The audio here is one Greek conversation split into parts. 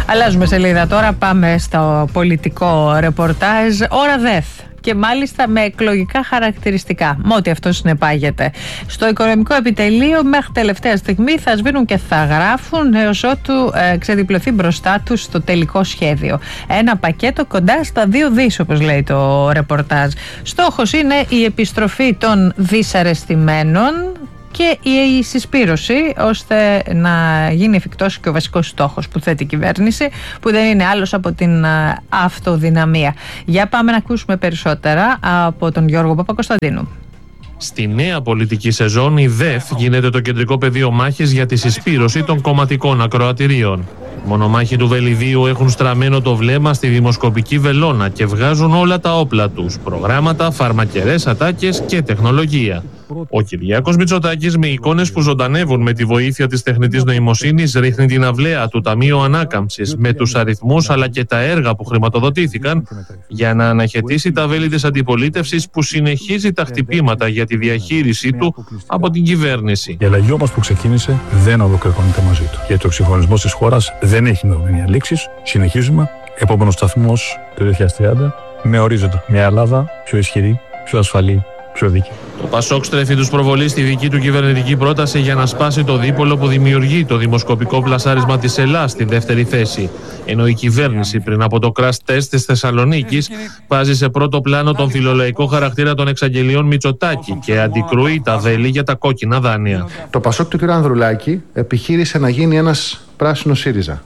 Αλλάζουμε σελίδα τώρα, πάμε στο πολιτικό ρεπορτάζ. Ώρα ΔΕΘ. Και μάλιστα με εκλογικά χαρακτηριστικά, με ό,τι αυτό συνεπάγεται. Στο οικονομικό επιτελείο μέχρι τελευταία στιγμή θα σβήνουν και θα γράφουν έως ότου ξεδιπλωθεί μπροστά τους το τελικό σχέδιο. Ένα πακέτο κοντά στα 2 δις, όπως λέει το ρεπορτάζ. Στόχος είναι η επιστροφή των δυσαρεστημένων και η συσπήρωση, ώστε να γίνει εφικτός και ο βασικός στόχος που θέτει η κυβέρνηση, που δεν είναι άλλος από την αυτοδυναμία. Για πάμε να ακούσουμε περισσότερα από τον Γιώργο Παπακοσταντίνου. Στη νέα πολιτική σεζόν η ΔΕΘ γίνεται το κεντρικό πεδίο μάχης για τη συσπήρωση των κομματικών ακροατηρίων. Μονομάχοι του Βελιδίου έχουν στραμμένο το βλέμμα στη δημοσκοπική βελόνα και βγάζουν όλα τα όπλα τους: προγράμματα, φαρμακερές ατάκες και τεχνολογία. Ο Κυριάκος Μητσοτάκης, με εικόνες που ζωντανεύουν με τη βοήθεια της τεχνητής νοημοσύνης, ρίχνει την αυλαία του Ταμείου Ανάκαμψης με τους αριθμούς αλλά και τα έργα που χρηματοδοτήθηκαν για να αναχαιτήσει τα βέλη της αντιπολίτευσης που συνεχίζει τα χτυπήματα για τη διαχείρισή του από την κυβέρνηση. Η αλλαγή όμως που ξεκίνησε δεν ολοκληρώνεται μαζί του. Γιατί ο εξυγχρονισμός της χώρας δεν έχει ημερομηνία λήξης. Συνεχίζουμε. Επόμενος σταθμός το 2030 με ορίζοντα μια Ελλάδα πιο ισχυρή, πιο ασφαλή, πιο δίκαιη. Το Πασόκ στρέφει τους προβολείς στη δική του κυβερνητική πρόταση για να σπάσει το δίπολο που δημιουργεί το δημοσκοπικό πλασάρισμα της Ελλάς στη δεύτερη θέση. Ενώ η κυβέρνηση πριν από το crash test της Θεσσαλονίκης βάζει σε πρώτο πλάνο τον φιλολαϊκό χαρακτήρα των εξαγγελιών Μητσοτάκη και αντικρούει τα βέλη για τα κόκκινα δάνεια. Το Πασόκ του κ. Ανδρουλάκη επιχείρησε να γίνει ένας πράσινος ΣΥΡΙΖΑ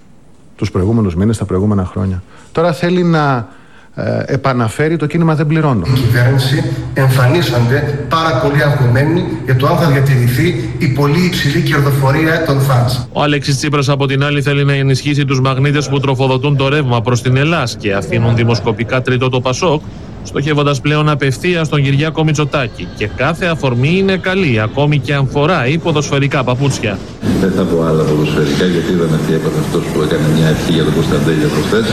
τους προηγούμενους μήνες, τα προηγούμενα χρόνια. Τώρα θέλει να επαναφέρει το κίνημα «Δεν πληρώνω». Η κυβέρνηση εμφανίσανται πάρα πολύ αγχωμένοι για το αν θα διατηρηθεί η πολύ υψηλή κερδοφορία των φαντς. Ο Αλέξης Τσίπρας από την άλλη θέλει να ενισχύσει τους μαγνήτες που τροφοδοτούν το ρεύμα προς την Ελλάς και αφήνουν δημοσκοπικά τρίτο το Πασόκ, στοχεύοντας πλέον απευθείας τον Κυριάκο Μητσοτάκη. Και κάθε αφορμή είναι καλή, ακόμη και αν φοράει ποδοσφαιρικά παπούτσια. Δεν θα πω άλλα ποδοσφαιρικά, γιατί είδαμε τι έπαθε αυτός που έκανε μια ευχή για τον Κωνσταντέλια προχθές.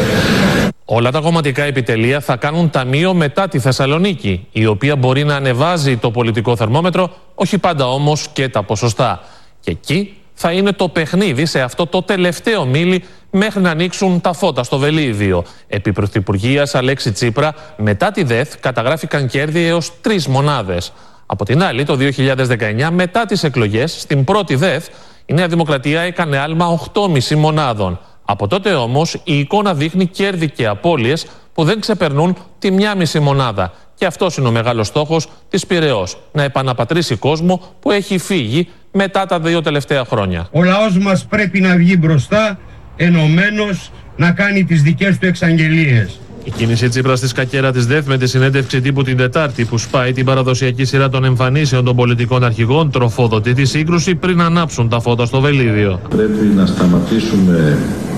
Όλα τα κομματικά επιτελεία θα κάνουν ταμείο μετά τη Θεσσαλονίκη, η οποία μπορεί να ανεβάζει το πολιτικό θερμόμετρο, όχι πάντα όμως και τα ποσοστά. Και εκεί θα είναι το παιχνίδι σε αυτό το τελευταίο μίλι μέχρι να ανοίξουν τα φώτα στο Βελίδιο. Επί Πρωθυπουργίας Αλέξη Τσίπρα, μετά τη ΔΕΘ καταγράφηκαν κέρδη έως 3 μονάδες. Από την άλλη, το 2019, μετά τις εκλογές, στην πρώτη ΔΕΘ, η Νέα Δημοκρατία έκανε άλμα 8,5 μονάδων. Από τότε όμως η εικόνα δείχνει κέρδη και απώλειες που δεν ξεπερνούν τη 1,5 μονάδα. Και αυτός είναι ο μεγάλος στόχος της Πειραιώς, να επαναπατρίσει κόσμο που έχει φύγει μετά τα 2 τελευταία χρόνια. Ο λαός μας πρέπει να βγει μπροστά, ενωμένος, να κάνει τις δικές του εξαγγελίες. Η κίνηση Τσίπρα στη σκακέρα της ΔΕΘ με τη συνέντευξη τύπου την Τετάρτη, που σπάει την παραδοσιακή σειρά των εμφανίσεων των πολιτικών αρχηγών, τροφοδοτεί τη σύγκρουση πριν ανάψουν τα φώτα στο Βελίδιο. Πρέπει να σταματήσουμε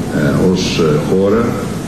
ως χώρα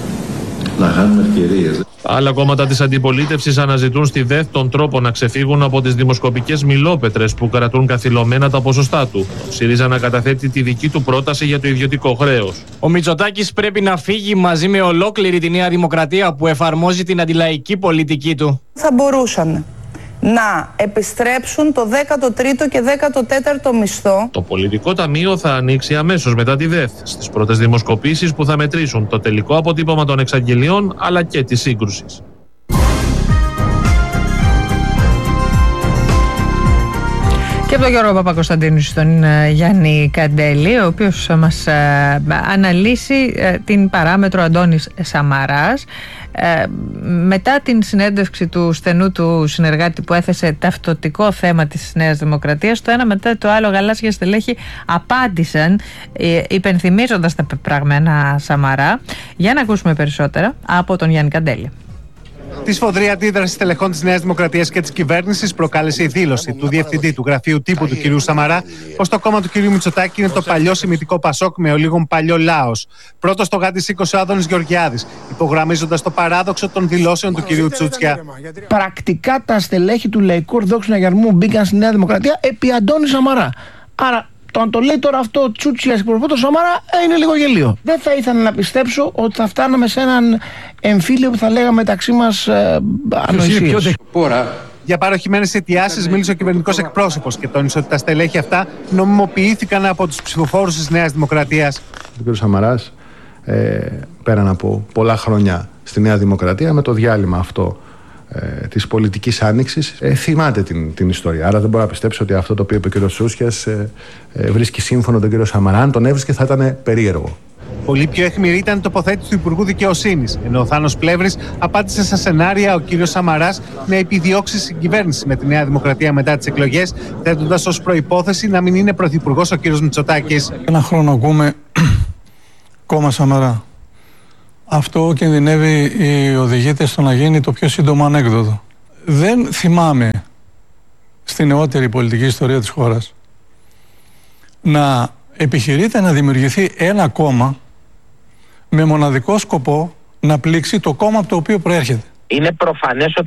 να χάνουμε ευκαιρίες. Άλλα κόμματα της αντιπολίτευσης αναζητούν στη ΔΕΘ τον τρόπο να ξεφύγουν από τις δημοσκοπικές μιλόπετρες που κρατούν καθυλωμένα τα ποσοστά του. Ο ΣΥΡΙΖΑ να καταθέτει τη δική του πρόταση για το ιδιωτικό χρέος. Ο Μητσοτάκης πρέπει να φύγει μαζί με ολόκληρη τη Νέα Δημοκρατία που εφαρμόζει την αντιλαϊκή πολιτική του. Θα μπορούσαν να επιστρέψουν το 13ο και 14ο μισθό. Το πολιτικό ταμείο θα ανοίξει αμέσως μετά τη ΔΕΘ, στις πρώτες δημοσκοπήσεις που θα μετρήσουν το τελικό αποτύπωμα των εξαγγελιών αλλά και της σύγκρουσης. Και από τον Γιώργο Παπακοσταντίνου στον Γιάννη Καντέλη, ο οποίος μας αναλύσει την παράμετρο Αντώνης Σαμαράς. Μετά την συνέντευξη του στενού του συνεργάτη που έθεσε ταυτοτικό θέμα της Νέας Δημοκρατίας, το ένα μετά το άλλο γαλάζια στελέχη απάντησαν υπενθυμίζοντας τα πεπραγμένα Σαμαρά. Για να ακούσουμε περισσότερα από τον Γιάννη Καντέλη. Τη σφοδρή αντίδραση στελεχών της Νέας Δημοκρατίας και της κυβέρνησης προκάλεσε η δήλωση του διευθυντή του γραφείου τύπου του κ. Σαμαρά πως το κόμμα του κ. Μητσοτάκη είναι το παλιό σημιτικό Πασόκ με ολίγων παλιό λάος. Πρώτος το γάντι σήκωσε ο Άδωνης Γεωργιάδης, υπογραμμίζοντας το παράδοξο των δηλώσεων του κ. Τσούτσια. Πρακτικά τα στελέχη του Λαϊκού Ορθόδοξου Συναγερμού μπήκαν στη Νέα Δημοκρατία επί Αντώνη Σαμαρά. Άρα, το αν το λέει τώρα αυτό ο Τσούτσιας εκπροσωπό Σαμαρά είναι λίγο γελίο. Δεν θα ήθελα να πιστέψω ότι θα φτάνουμε σε έναν εμφύλιο που θα λέγαμε μεταξύ μας ανοησίες. Για παροχημένες αιτιάσεις μίλησε ο κυβερνητικός εκπρόσωπος και τόνισε ότι τα στελέχη αυτά νομιμοποιήθηκαν από τους ψηφοφόρους της Νέας Δημοκρατίας. Ο κ. Σαμαράς πέραν από πολλά χρόνια στη Νέα Δημοκρατία, με το διάλειμμα αυτό της πολιτικής άνοιξης, θυμάται την ιστορία. Άρα δεν μπορώ να πιστέψω ότι αυτό το οποίο είπε ο κ. Σούσιας βρίσκει σύμφωνο τον κ. Σαμαρά. Αν τον έβρισκε θα ήταν περίεργο. Πολύ πιο αιχμηρή ήταν η τοποθέτηση του Υπουργού Δικαιοσύνης, ενώ ο Θάνος Πλεύρης απάντησε στα σενάρια ο κ. Σαμαράς να επιδιώξει συγκυβέρνηση με τη Νέα Δημοκρατία μετά τις εκλογές, θέτοντας ως προϋπόθεση να μην είναι πρωθυπουργός ο κ. Μητσοτάκης. Ένα χρόνο ακούμε κόμμα Σαμαρά. Αυτό κινδυνεύει οι οδηγήτες στο να γίνει το πιο σύντομο ανέκδοτο. Δεν θυμάμαι στη νεότερη πολιτική ιστορία της χώρας να επιχειρείται να δημιουργηθεί ένα κόμμα με μοναδικό σκοπό να πλήξει το κόμμα από το οποίο προέρχεται. Είναι προφανές ότι